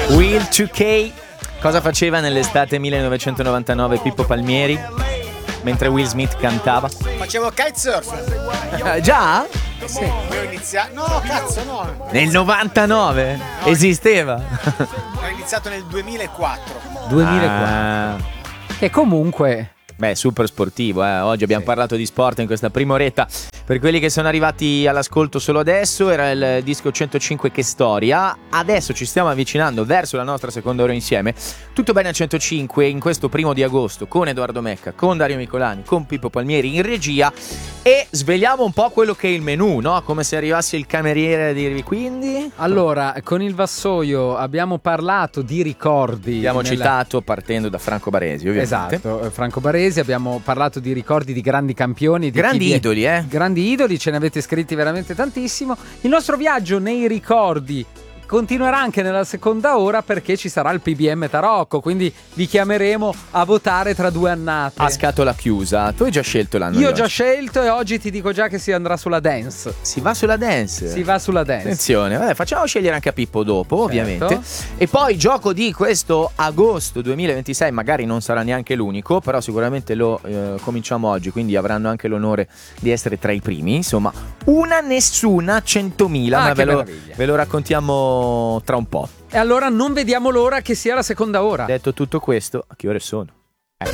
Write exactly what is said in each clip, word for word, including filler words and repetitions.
Will due K. Cosa faceva nell'estate millenovecentonovantanove Pippo Palmieri mentre Will Smith cantava? Facevo kitesurf. Eh, già? Sì. Io ho iniziato. No, cazzo, no. Nel novantanove? No, esisteva? Ho iniziato nel duemilaquattro. duemilaquattro. Ah. E comunque. Beh, super sportivo, eh. Oggi abbiamo sì. parlato di sport in questa prima oretta. Per quelli che sono arrivati all'ascolto solo adesso, era il disco centocinque Che Storia. Adesso ci stiamo avvicinando verso la nostra seconda ora insieme. Tutto bene a centocinque in questo primo di agosto con Edoardo Mecca, con Dario Micolani, con Pippo Palmieri in regia. E svegliamo un po' quello che è il menù, no? Come se arrivasse il cameriere a dirvi quindi. Allora, con il Vassoio abbiamo parlato di ricordi. Abbiamo nella... citato partendo da Franco Baresi, ovviamente. Esatto, Franco Baresi, abbiamo parlato di ricordi di grandi campioni. Di grandi idoli, eh? Grandi idoli, ce ne avete scritti veramente tantissimo. Il nostro viaggio nei ricordi continuerà anche nella seconda ora perché ci sarà il P B M Tarocco, quindi vi chiameremo a votare tra due annate. A scatola chiusa. Tu hai già scelto l'anno? Io ho già scelto e oggi ti dico già che si andrà sulla dance. Si va sulla dance? Si va sulla dance. Attenzione, vabbè, facciamo scegliere anche a Pippo dopo, certo. Ovviamente. E poi gioco di questo agosto duemilaventisei, magari non sarà neanche l'unico, però sicuramente lo eh, cominciamo oggi, quindi avranno anche l'onore di essere tra i primi. Insomma, una nessuna centomila, ah, ma ve lo, meraviglia. ve lo raccontiamo tra un po'. E allora non vediamo l'ora che sia la seconda ora. Detto tutto questo, a che ore sono? Eh.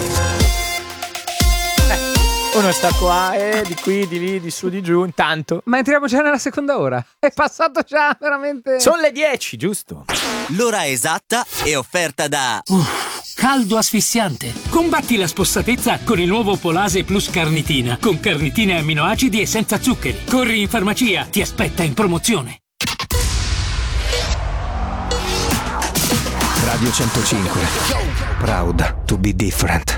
Eh, uno sta qua, eh, di qui, di lì, di su, di giù, intanto. Ma entriamo già nella seconda ora. È passato già veramente. Sono le dieci, giusto? L'ora esatta è offerta da Uff, caldo asfissiante. Combatti la spossatezza con il nuovo Polase Plus Carnitina, con carnitine e amminoacidi e senza zuccheri. Corri in farmacia, ti aspetta in promozione. Radio centocinque. Proud to be different.